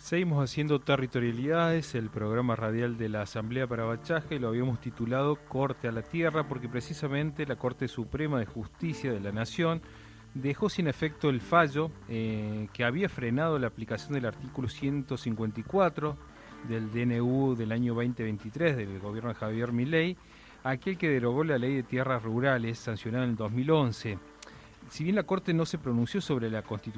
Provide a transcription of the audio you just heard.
Seguimos haciendo Territorialidades, el programa radial de la Asamblea para Bachaja, y lo habíamos titulado Corte a la Tierra porque precisamente la Corte Suprema de Justicia de la Nación dejó sin efecto el fallo que había frenado la aplicación del artículo 154 del DNU del año 2023 del gobierno de Javier Milei, aquel que derogó la Ley de Tierras Rurales sancionada en el 2011. Si bien la Corte no se pronunció sobre la constitución